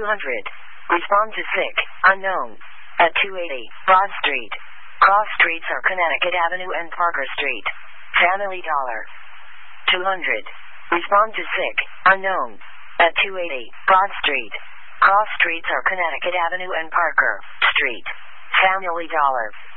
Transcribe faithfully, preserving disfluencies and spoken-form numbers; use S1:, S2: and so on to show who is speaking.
S1: two hundred. Respond to sick, unknown. At two eighty, Broad Street. Cross streets are Connecticut Avenue and Parker Street. Family Dollar. two hundred. Respond to sick, unknown. At two eighty, Broad Street. Cross streets are Connecticut Avenue and Parker Street. Family Dollar.